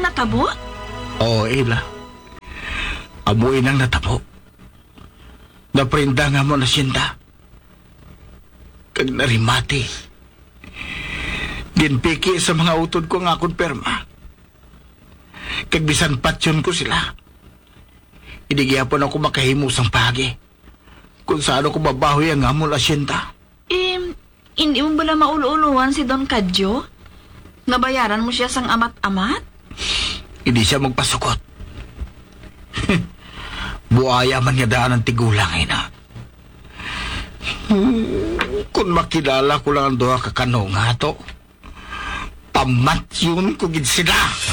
natabo? Oo, Ila. Amuin ang natabo. Naprinda nga mo na sinta. Kag narimati. Ginpiki sa mga utod ko nga akong perma. Kag bisan patsyon ko sila. Idigiyapon ako makahimusang pagi. Kung saan ako babahoy ang amol asyenta. Hindi mo bala mauluuluan si Don Cadjo? Nabayaran mo siya sang amat-amat? Hindi siya magpasukot. Buaya man niya daan ang tigulang, ina. Kung makilala ko lang ang doha kakanong nga to, pamat yun ko gid sila.